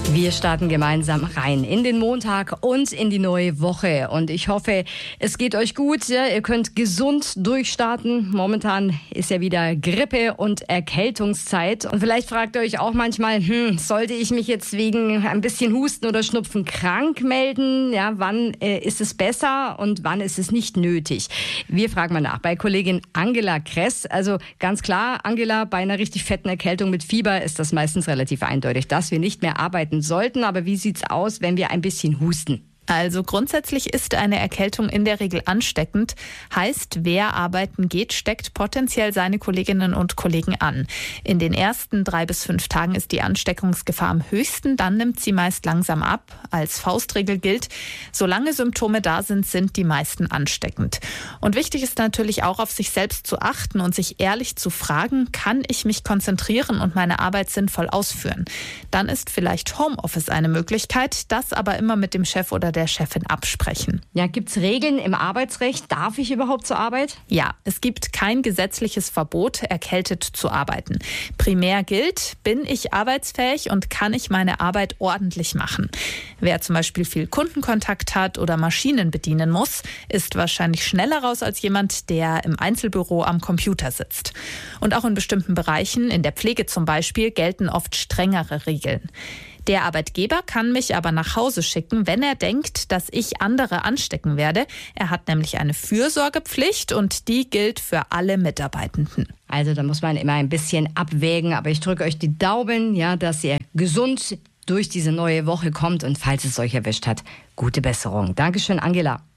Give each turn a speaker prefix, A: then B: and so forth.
A: Wir starten gemeinsam rein in den Montag und in die neue Woche. Und ich hoffe, es geht euch gut. Ja? Ihr könnt gesund durchstarten. Momentan ist ja wieder Grippe- und Erkältungszeit. Und vielleicht fragt ihr euch auch manchmal, sollte ich mich jetzt wegen ein bisschen Husten oder Schnupfen krank melden? Ja, wann ist es besser und wann ist es nicht nötig? Wir fragen mal nach bei Kollegin Angela Kress. Also ganz klar, Angela, bei einer richtig fetten Erkältung mit Fieber ist das meistens relativ eindeutig, dass wir nicht mehr arbeiten sollten. Aber wie sieht's aus, wenn wir ein bisschen husten?
B: Also grundsätzlich ist eine Erkältung in der Regel ansteckend. Heißt, wer arbeiten geht, steckt potenziell seine Kolleginnen und Kollegen an. In den ersten 3 bis 5 Tagen ist die Ansteckungsgefahr am höchsten, dann nimmt sie meist langsam ab. Als Faustregel gilt, solange Symptome da sind, sind die meisten ansteckend. Und wichtig ist natürlich auch, auf sich selbst zu achten und sich ehrlich zu fragen, kann ich mich konzentrieren und meine Arbeit sinnvoll ausführen? Dann ist vielleicht Homeoffice eine Möglichkeit, das aber immer mit dem Chef oder der Chefin absprechen.
A: Ja, gibt's Regeln im Arbeitsrecht? Darf ich überhaupt zur Arbeit?
B: Ja, es gibt kein gesetzliches Verbot, erkältet zu arbeiten. Primär gilt, bin ich arbeitsfähig und kann ich meine Arbeit ordentlich machen. Wer zum Beispiel viel Kundenkontakt hat oder Maschinen bedienen muss, ist wahrscheinlich schneller raus als jemand, der im Einzelbüro am Computer sitzt. Und auch in bestimmten Bereichen, in der Pflege zum Beispiel, gelten oft strengere Regeln. Der Arbeitgeber kann mich aber nach Hause schicken, wenn er denkt, dass ich andere anstecken werde. Er hat nämlich eine Fürsorgepflicht und die gilt für alle Mitarbeitenden.
A: Also da muss man immer ein bisschen abwägen, aber ich drücke euch die Daumen, ja, dass ihr gesund durch diese neue Woche kommt und falls es euch erwischt hat, gute Besserung. Dankeschön, Angela.